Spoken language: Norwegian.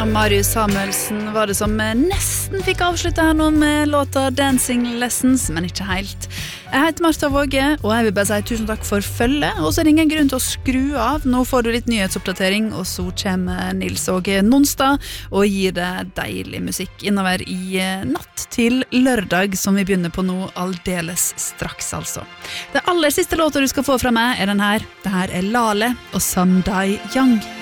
Marius Samuelsen var det som nesten fikk avsluttet her nå med låta Dancing Lessons, men ikke helt. Jeg heter Martha Våge, og jeg vil bare si tusen takk for følget, og så er det ingen grunn til å skru av. Nå får du litt nyhetsoppdatering, og så kommer Nils Åge Nonstad og gir deg deilig musikk innover i natt til lørdag, som vi begynner på nå aldeles straks altså. Det aller siste låta du skal få fra meg er den her. Det her er Lale og Samdai Young.